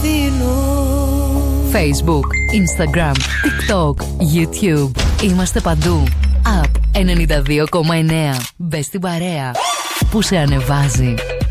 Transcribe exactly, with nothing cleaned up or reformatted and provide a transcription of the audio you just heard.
αφήνω. Facebook, Instagram, TikTok, YouTube. Είμαστε παντού. App ενενήντα δύο κόμμα εννέα. Μπες στην παρέα που σε ανεβάζει.